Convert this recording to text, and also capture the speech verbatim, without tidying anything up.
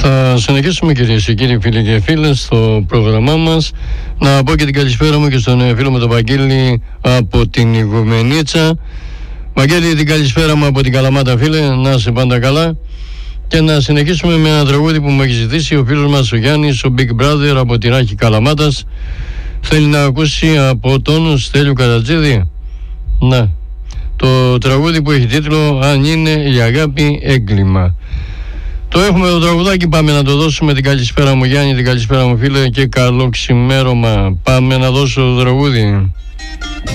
Θα συνεχίσουμε, κυρίες και κύριοι, φίλοι και φίλες, στο πρόγραμμά μας. Να πω και την καλησπέρα μου και στον φίλο μου τον Βαγγέλη από την Ιγουμενίτσα. Βαγγέλη, την καλησπέρα μου από την Καλαμάτα, φίλε, να είσαι πάντα καλά. Και να συνεχίσουμε με ένα τραγούδι που μου έχει ζητήσει ο φίλος μας ο Γιάννης, ο Big Brother από τη Ράχη Καλαμάτας. Θέλει να ακούσει από τον Στέλιο Καρατζίδη. Να, το τραγούδι που έχει τίτλο «Αν είναι η αγάπη έγκλημα». Το έχουμε το τραγουδάκι, πάμε να το δώσουμε. Την καλησπέρα μου Γιάννη, την καλησπέρα μου φίλε και καλό ξημέρωμα. Πάμε να δώσω το τραγούδι.